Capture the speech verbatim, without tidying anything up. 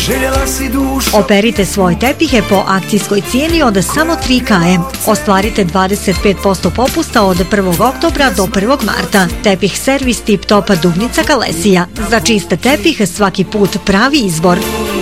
željela si dušu. Operite svoje tepihe po akcijskoj cijeni od samo tri km. Ostvarite dvadeset pet posto popusta od prvog oktobra do prvog marta. Tepih servis Tip Top Dubnica Kalesija. Za čiste tepihe svaki put pravi izbor.